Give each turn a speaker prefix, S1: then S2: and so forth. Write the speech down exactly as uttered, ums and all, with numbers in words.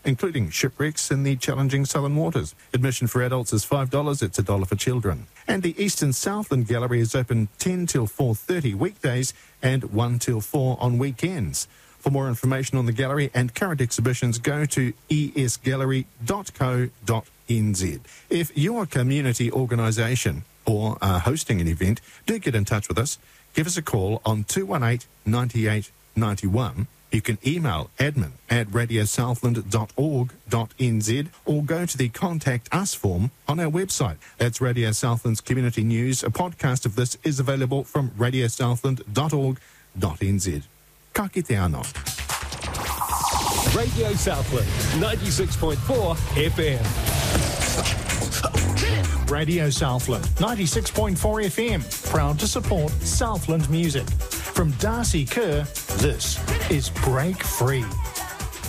S1: including shipwrecks in the challenging southern waters. Admission for adults is five dollars, it's a dollar for children. And the Eastern Southland Gallery is open ten till four thirty weekdays and one till four on weekends. For more information on the gallery and current exhibitions, go to e s gallery dot co dot n z. If you're a community organisation or are hosting an event, do get in touch with us. Give us a call on two one eight, nine eight nine one. You can email admin at radio southland dot org dot n z or go to the Contact Us form on our website. That's Radio Southland's Community News. A podcast of this is available from radio southland dot org dot n z. Ka kite anō.
S2: Radio Southland, ninety-six point four F M.
S3: Radio Southland, ninety-six point four F M. Proud to support Southland music. From Darcy Kerr, this is Break Free.